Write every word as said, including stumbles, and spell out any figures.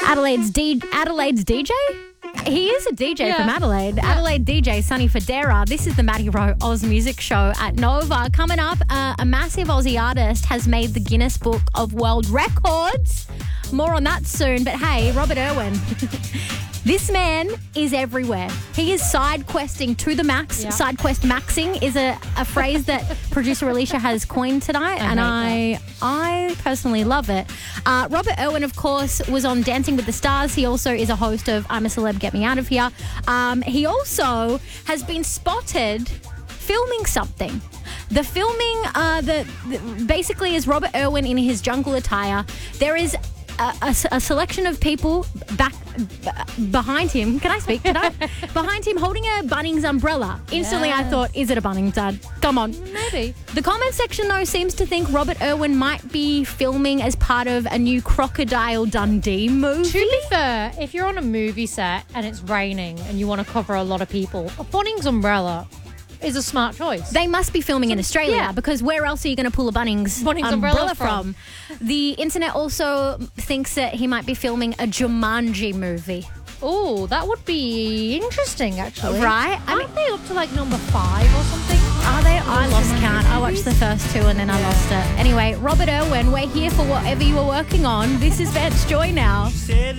Adelaide's D- Adelaide's D J? He is a D J Yeah. from Adelaide. Yeah. Adelaide D J, Sonny Federa. This is the Maddie Rowe Oz Music Show at Nova. Coming up, uh, a massive Aussie artist has made the Guinness Book of World Records. More on that soon. But hey, Robert Irwin. This man is everywhere. He is side questing to the max. Yeah. Side quest maxing is a, a phrase that producer Alicia has coined tonight, I and hate I I personally love it. Uh, Robert Irwin, of course, was on Dancing with the Stars. He also is a host of I'm a Celeb, Get Me Out of Here. Um, he also has been spotted filming something. The filming, uh, the, the basically is Robert Irwin in his jungle attire. There is a, a, a selection of people back b- behind him. Can I speak? Can I? Behind him, holding a Bunnings umbrella. Instantly, I Yes. thought, is it a Bunnings ad? Come on. Maybe. The comment section, though, seems to think Robert Irwin might be filming as part of a new Crocodile Dundee movie. To be fair, if you're on a movie set and it's raining and you want to cover a lot of people, a Bunnings umbrella is a smart choice. They must be filming in Australia Yeah. because where else are you going to pull a Bunnings, Bunnings umbrella, umbrella from? from? The internet also thinks that he might be filming a Jumanji movie. Oh, that would be interesting, actually. Right? I Aren't they up to like number five or something? Are they? I lost count. I watched the first two and then I lost it. Anyway, Robert Irwin, we're here for whatever you were working on. This is Vance Joy now.